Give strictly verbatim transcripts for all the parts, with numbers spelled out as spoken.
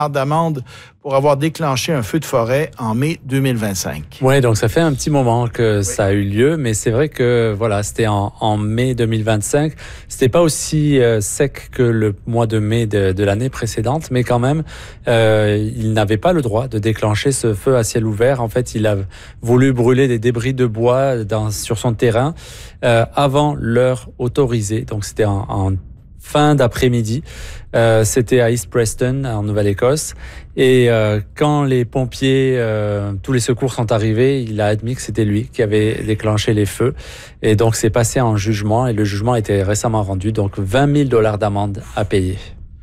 d'amende pour avoir déclenché un feu de forêt en mai deux mille vingt-cinq. Oui, donc ça fait un petit moment que oui. ça a eu lieu, mais c'est vrai que voilà, c'était en, en mai deux mille vingt-cinq. C'était pas aussi euh, sec que le mois de mai de, de l'année précédente, mais quand même, euh, il n'avait pas le droit de déclencher ce feu à ciel ouvert. En fait, il a voulu brûler des débris de bois dans, sur son terrain euh, avant l'heure autorisée. Donc c'était en, en fin d'après-midi. Euh, c'était à East Preston, en Nouvelle-Écosse. Et euh, quand les pompiers, euh, tous les secours sont arrivés, il a admis que c'était lui qui avait déclenché les feux. Et donc, c'est passé en jugement. Et le jugement a été récemment rendu. Donc, vingt mille dollars d'amende à payer.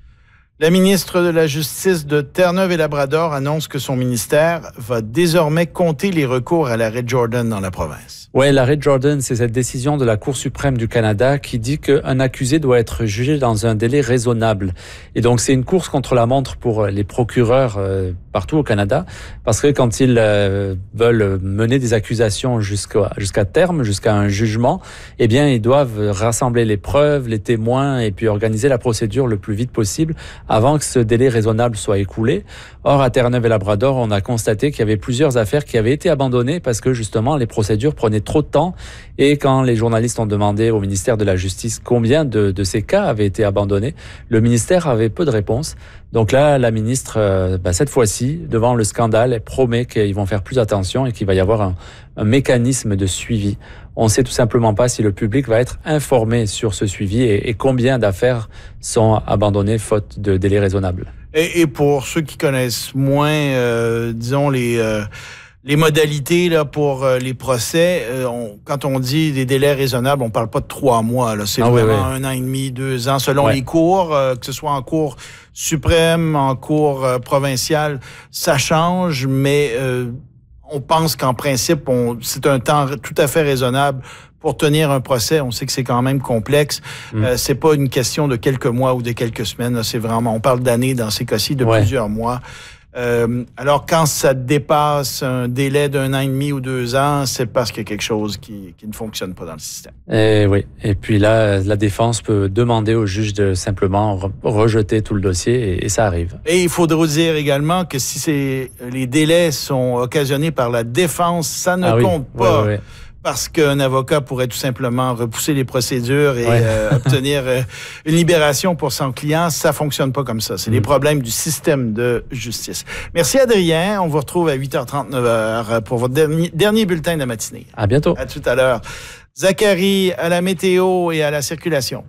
La ministre de la Justice de Terre-Neuve-et-Labrador annonce que son ministère va désormais compter les recours à l'arrêt Jordan dans la province. Oui, l'arrêt Jordan, c'est cette décision de la Cour suprême du Canada qui dit qu'un accusé doit être jugé dans un délai raisonnable. Et donc, c'est une course contre la montre pour les procureurs euh, partout au Canada, parce que quand ils euh, veulent mener des accusations jusqu'à, jusqu'à terme, jusqu'à un jugement, eh bien, ils doivent rassembler les preuves, les témoins, et puis organiser la procédure le plus vite possible avant que ce délai raisonnable soit écoulé. Or, à Terre-Neuve-et-Labrador, on a constaté qu'il y avait plusieurs affaires qui avaient été abandonnées parce que, justement, les procédures prenaient trop de temps. Et quand les journalistes ont demandé au ministère de la Justice combien de, de ces cas avaient été abandonnés, le ministère avait peu de réponses. Donc là, la ministre, euh, bah, cette fois-ci, devant le scandale, elle promet qu'ils vont faire plus attention et qu'il va y avoir un, un mécanisme de suivi. On ne sait tout simplement pas si le public va être informé sur ce suivi et, et combien d'affaires sont abandonnées faute de délai raisonnable. Et, et pour ceux qui connaissent moins, euh, disons, les... Euh Les modalités là pour euh, les procès, euh, on, quand on dit des délais raisonnables, on parle pas de trois mois. Là, c'est ah, vraiment oui, oui. un an et demi, deux ans, selon ouais. les cours, euh, que ce soit en cour suprême, en cour euh, provinciale, ça change, mais euh, on pense qu'en principe, on, c'est un temps tout à fait raisonnable pour tenir un procès. On sait que c'est quand même complexe. Mm. Euh, c'est pas une question de quelques mois ou de quelques semaines. Là, c'est vraiment, on parle d'années dans ces cas-ci, de ouais. plusieurs mois. Euh, alors, quand ça dépasse un délai d'un an et demi ou deux ans, c'est parce qu'il y a quelque chose qui, qui ne fonctionne pas dans le système. Et oui. Et puis là, la défense peut demander au juge de simplement re- rejeter tout le dossier et, et ça arrive. Et il faudra dire également que si c'est, les délais sont occasionnés par la défense, ça ne ah, compte oui. pas. Oui, oui, oui. Parce qu'un avocat pourrait tout simplement repousser les procédures et ouais. euh, obtenir euh, une libération pour son client. Ça fonctionne pas comme ça. C'est mmh. les problèmes du système de justice. Merci Adrien. On vous retrouve à huit heures trente, neuf heures pour votre dernier, dernier bulletin de la matinée. À bientôt. À tout à l'heure. Zachary, à la météo et à la circulation.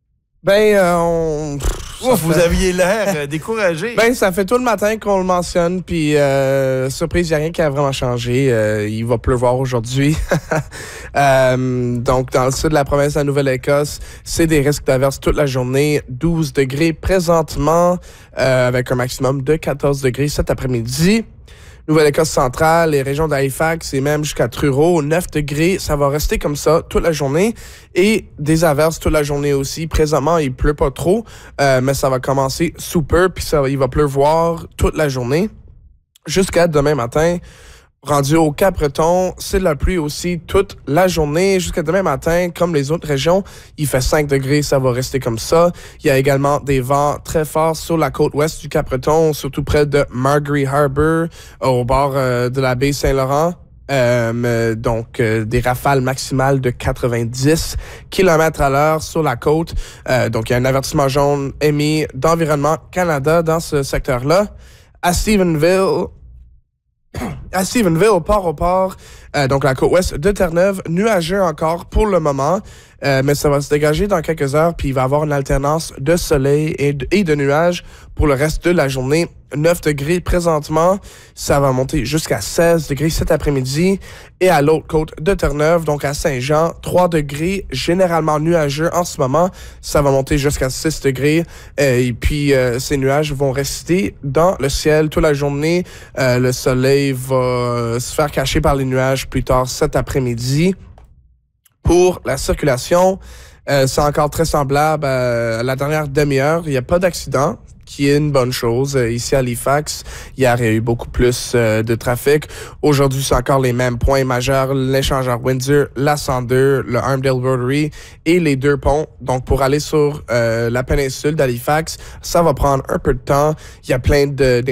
Ben, euh, on... Ouf, vous aviez l'air découragé. Ben, ça fait tout le matin qu'on le mentionne, puis euh, surprise, il n'y a rien qui a vraiment changé. Euh, il va pleuvoir aujourd'hui. euh, donc, dans le sud de la province de la Nouvelle-Écosse, c'est des risques d'averse toute la journée. douze degrés présentement, euh, avec un maximum de quatorze degrés cet après-midi. Nouvelle-Écosse centrale, les régions d'Halifax et même jusqu'à Truro, neuf degrés, ça va rester comme ça toute la journée et des averses toute la journée aussi. Présentement, il pleut pas trop, euh, mais ça va commencer sous peu puis ça, il va pleuvoir toute la journée jusqu'à demain matin. Rendu au Cap-Breton, c'est de la pluie aussi toute la journée jusqu'à demain matin. Comme les autres régions, il fait cinq degrés, ça va rester comme ça. Il y a également des vents très forts sur la côte ouest du Cap-Breton, surtout près de Margery Harbour, au bord euh, de la baie Saint-Laurent. Euh, donc, euh, des rafales maximales de quatre-vingt-dix kilomètres à l'heure sur la côte. Euh, donc, il y a un avertissement jaune émis d'Environnement Canada dans ce secteur-là. À Stephenville... À Stephenville, port au port, euh, donc la côte ouest de Terre-Neuve, nuageux encore pour le moment, euh, mais ça va se dégager dans quelques heures, puis il va y avoir une alternance de soleil et de, et de nuages pour le reste de la journée. neuf degrés présentement, ça va monter jusqu'à seize degrés cet après-midi. Et à l'autre côte de Terre-Neuve, donc à Saint-Jean, trois degrés, généralement nuageux en ce moment. Ça va monter jusqu'à six degrés. Euh, et puis, euh, ces nuages vont rester dans le ciel toute la journée. Euh, le soleil va se faire cacher par les nuages plus tard cet après-midi. Pour la circulation, euh, c'est encore très semblable à la dernière demi-heure. Il n'y a pas d'accident qui est une bonne chose. Euh, ici à Halifax, hier, il y a eu beaucoup plus euh, de trafic. Aujourd'hui, c'est encore les mêmes points majeurs, l'échangeur Windsor, la cent deux, le Armdale Rotary et les deux ponts. Donc, pour aller sur euh, la péninsule d'Halifax, ça va prendre un peu de temps. Il y a plein de